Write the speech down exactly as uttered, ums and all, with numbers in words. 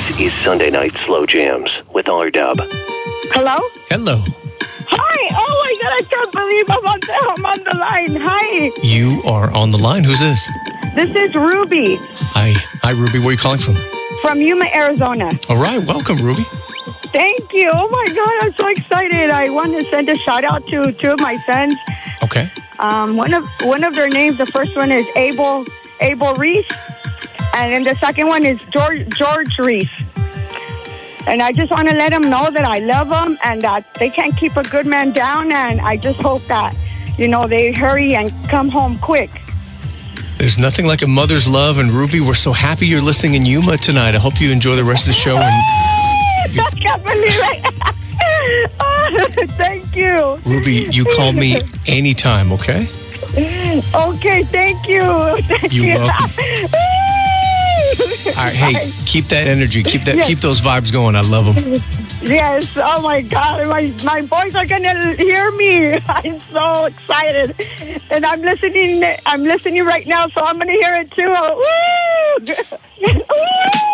is Sunday Night Slow Jams with R-Dub. Hello? Hello. Hi. Oh, my God. I can't believe I'm on the, I'm on the line. Hi. You are on the line. Who's this? This is Ruby Hi. Hi, Ruby. Where are you calling from? from Yuma, Arizona. All right. Welcome, Ruby. Thank you. Oh, my God. I'm so excited. I want to send a shout out to two of my sons. Okay. Um, one of one of their names, the first one is Abel Abel Reese, and then the second one is George George Reese. And I just want to let them know that I love them and that they can't keep a good man down. And I just hope that, you know, they hurry and come home quick. There's nothing like a mother's love. And Ruby, we're so happy you're listening in Yuma tonight. I hope you enjoy the rest of the show. And I can't believe it. Oh, thank you. Ruby, you call me anytime, okay? Okay, thank you. Thank You're you. welcome. All right, hey, keep that energy. Keep that. Yes. Keep those vibes going. I love them. Yes. Oh my God. My my boys are gonna hear me. I'm so excited, and I'm listening. I'm listening right now, so I'm gonna hear it too. Woo! Woo!